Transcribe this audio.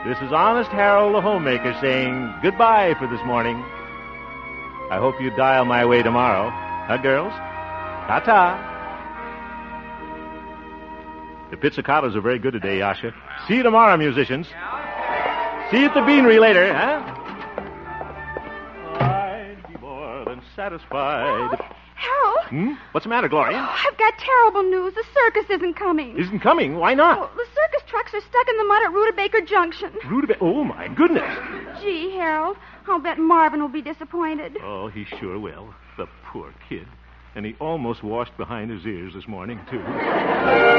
This is Honest Harold the Homemaker saying goodbye for this morning. I hope you dial my way tomorrow. Huh, girls? Ta-ta. The pizzicatos are very good today, Yasha. See you tomorrow, musicians. See you at the Beanery later, huh? I'd be more than satisfied. Harold? What's the matter, Gloria? Oh, I've got terrible news. The circus isn't coming. Isn't coming? Why not? Oh, the circus trucks are stuck in the mud at Rutabaker Junction. Oh, my goodness. Gee, Harold, I'll bet Marvin will be disappointed. Oh, he sure will. The poor kid. And he almost washed behind his ears this morning, too.